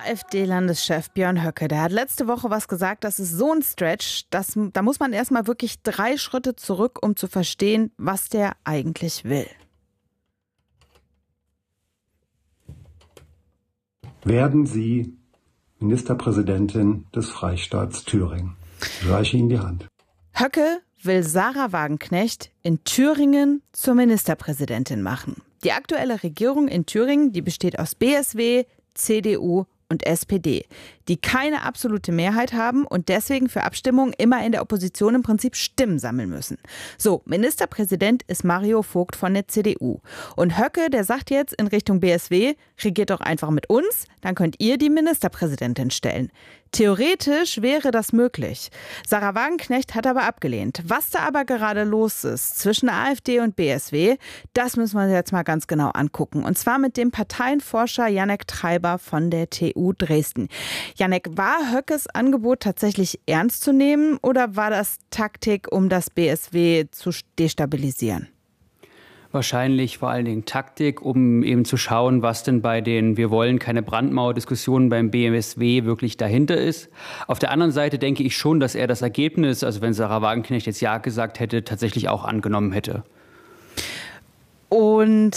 AfD-Landeschef Björn Höcke, der hat letzte Woche was gesagt, das ist so ein Stretch, da muss man erstmal wirklich 3 Schritte zurück, um zu verstehen, was der eigentlich will. Werden Sie Ministerpräsidentin des Freistaats Thüringen? Ich reiche Ihnen die Hand. Höcke will Sarah Wagenknecht in Thüringen zur Ministerpräsidentin machen. Die aktuelle Regierung in Thüringen, die besteht aus BSW, CDU und SPD, die keine absolute Mehrheit haben und deswegen für Abstimmungen immer in der Opposition im Prinzip Stimmen sammeln müssen. So, Ministerpräsident ist Mario Vogt von der CDU. Und Höcke, der sagt jetzt in Richtung BSW, regiert doch einfach mit uns, dann könnt ihr die Ministerpräsidentin stellen. Theoretisch wäre das möglich. Sarah Wagenknecht hat aber abgelehnt. Was da aber gerade los ist zwischen AfD und BSW, das müssen wir uns jetzt mal ganz genau angucken. Und zwar mit dem Parteienforscher Jannek Treiber von der TU Dresden. Jannek, war Höckes Angebot tatsächlich ernst zu nehmen oder war das Taktik, um das BSW zu destabilisieren? Wahrscheinlich vor allen Dingen Taktik, um eben zu schauen, was denn bei den Wir wollen keine Brandmauer-Diskussionen beim BSW wirklich dahinter ist. Auf der anderen Seite denke ich schon, dass er das Ergebnis, also wenn Sarah Wagenknecht jetzt Ja gesagt hätte, tatsächlich auch angenommen hätte. Und,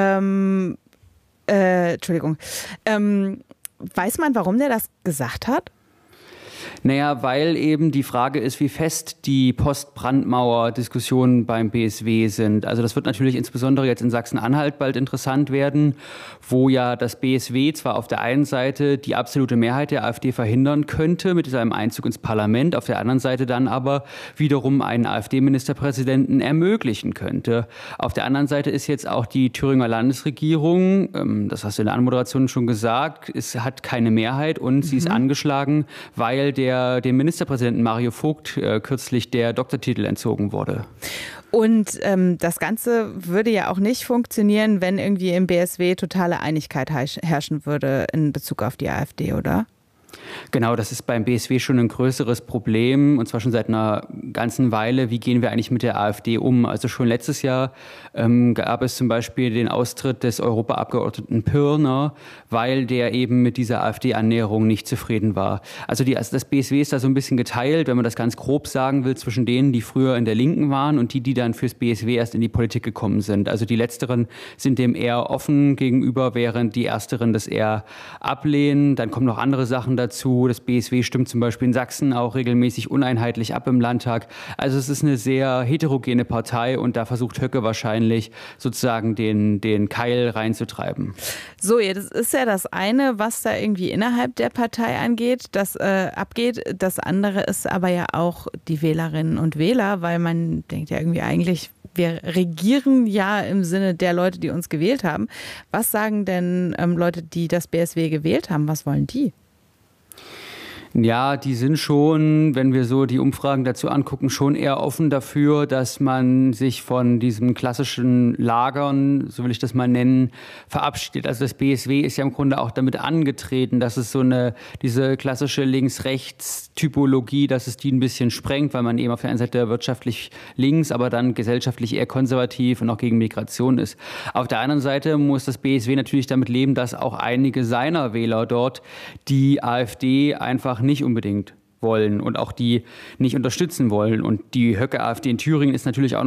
weiß man, warum der das gesagt hat? Naja, weil eben die Frage ist, wie fest die Post-Brandmauer-Diskussionen beim BSW sind. Also das wird natürlich insbesondere jetzt in Sachsen-Anhalt bald interessant werden, wo ja das BSW zwar auf der einen Seite die absolute Mehrheit der AfD verhindern könnte mit seinem Einzug ins Parlament, auf der anderen Seite dann aber wiederum einen AfD-Ministerpräsidenten ermöglichen könnte. Auf der anderen Seite ist jetzt auch die Thüringer Landesregierung, das hast du in der Anmoderation schon gesagt, hat keine Mehrheit und sie ist angeschlagen, weil dem Ministerpräsidenten Mario Vogt kürzlich der Doktortitel entzogen wurde. Und das Ganze würde ja auch nicht funktionieren, wenn irgendwie im BSW totale Einigkeit herrschen würde in Bezug auf die AfD, oder? Genau, das ist beim BSW schon ein größeres Problem, und zwar schon seit einer ganzen Weile. Wie gehen wir eigentlich mit der AfD um? Also schon letztes Jahr gab es zum Beispiel den Austritt des Europaabgeordneten Pirner, weil der eben mit dieser AfD-Annäherung nicht zufrieden war. Also das BSW ist da so ein bisschen geteilt, wenn man das ganz grob sagen will, zwischen denen, die früher in der Linken waren und die dann fürs BSW erst in die Politik gekommen sind. Also die Letzteren sind dem eher offen gegenüber, während die Ersteren das eher ablehnen. Dann kommen noch andere Sachen dazu. Das BSW stimmt zum Beispiel in Sachsen auch regelmäßig uneinheitlich ab im Landtag. Also es ist eine sehr heterogene Partei und da versucht Höcke wahrscheinlich sozusagen den Keil reinzutreiben. So, das ist ja das eine, was da irgendwie innerhalb der Partei abgeht. Das andere ist aber ja auch die Wählerinnen und Wähler, weil man denkt ja irgendwie eigentlich, wir regieren ja im Sinne der Leute, die uns gewählt haben. Was sagen denn Leute, die das BSW gewählt haben? Was wollen die? Ja, die sind schon, wenn wir so die Umfragen dazu angucken, schon eher offen dafür, dass man sich von diesem klassischen Lagern, so will ich das mal nennen, verabschiedet. Also das BSW ist ja im Grunde auch damit angetreten, dass es diese klassische Links-Rechts-Typologie, dass es die ein bisschen sprengt, weil man eben auf der einen Seite wirtschaftlich links, aber dann gesellschaftlich eher konservativ und auch gegen Migration ist. Auf der anderen Seite muss das BSW natürlich damit leben, dass auch einige seiner Wähler dort die AfD einfach nicht unbedingt wollen und auch die nicht unterstützen wollen. Und die Höcke-AfD in Thüringen ist natürlich auch